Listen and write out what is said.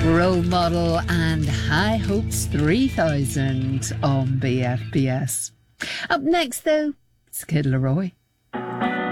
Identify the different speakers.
Speaker 1: Role Model and High Hopes 3000 on BFBS. Up next, though, it's Kid Laroi.